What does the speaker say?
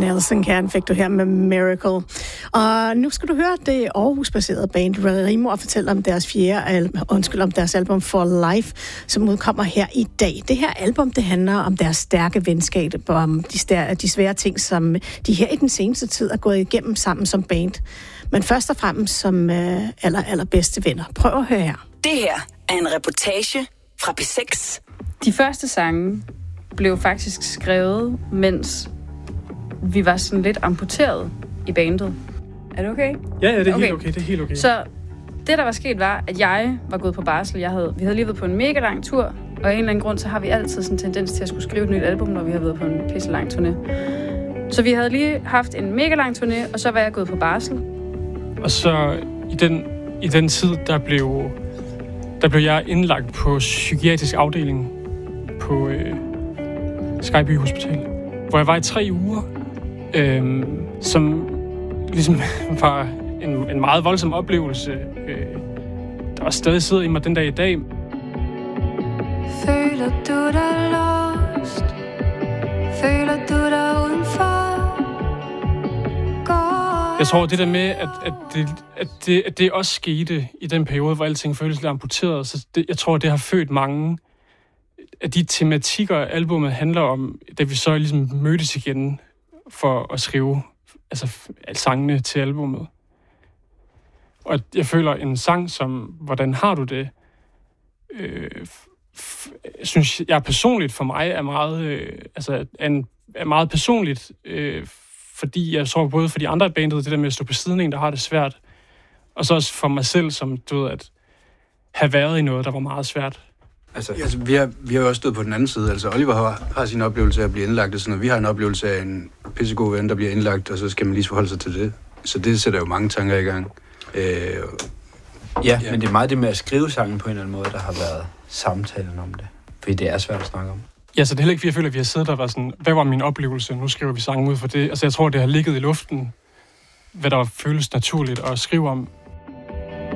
Nelson Can fik du her med Miracle. Og nu skal du høre det Aarhus-baserede band Remo og fortælle om deres om deres album For Life, som udkommer her i dag. Det her album, det handler om deres stærke venskab, om de svære ting, som de her i den seneste tid er gået igennem sammen som band. Men først og fremmest som allerbedste venner. Prøv at høre her. Det her er en reportage fra P6. De første sange blev faktisk skrevet, mens vi var sådan lidt amputeret i bandet. Er det okay? Ja, det er helt okay. Det er helt okay. Så det, der var sket, var, at jeg var gået på barsel. Vi havde lige været på en mega lang tur, og af en eller anden grund, så har vi altid sådan en tendens til at skulle skrive et nyt album, når vi har været på en pisse lang turné. Så vi havde lige haft en mega lang turné, og så var jeg gået på barsel. Og så i den tid, der blev jeg indlagt på psykiatrisk afdeling på Skyby Hospital, hvor jeg var i 3 uger, som ligesom var en meget voldsom oplevelse, der også stadig sidder i mig den dag i dag. Føler du dig lost? Føler du dig udenfor? Jeg tror, det der med, at det også skete i den periode, hvor alting føltes lidt amputeret, så jeg tror, det har født mange af de tematikker, albumet handler om, da vi så ligesom mødtes igen for at skrive sangene til albumet. Og jeg føler en sang som Hvordan har du det, synes jeg personligt for mig er meget, er meget personligt, fordi jeg tror både for de andre i bandet, det der med at stå på siden af en, der har det svært, og så også for mig selv, som du ved, at have været i noget, der var meget svært. Altså vi har jo også stået på den anden side. Altså Oliver har sin oplevelse af at blive indlagt, og sådan, og vi har en oplevelse af en pissegod ven, der bliver indlagt, og så skal man lige forholde sig til det. Så det sætter jo mange tanker i gang. Men det er meget det med at skrive sangen på en eller anden måde, der har været samtalen om det. Fordi det er svært at snakke om. Ja, så det er heller ikke, fordi jeg føler, at vi har siddet der og været sådan, hvad var min oplevelse? Nu skriver vi sangen ud for det. Altså jeg tror, det har ligget i luften, hvad der føles naturligt at skrive om.